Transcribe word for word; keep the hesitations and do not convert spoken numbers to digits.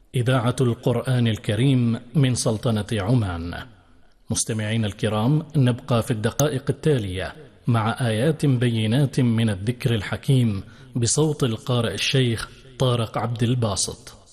إذاعة القرآن الكريم من سلطنة عمان. مستمعين الكرام، نبقى في الدقائق التالية مع آيات بينات من الذكر الحكيم بصوت القارئ الشيخ طارق عبد الباسط.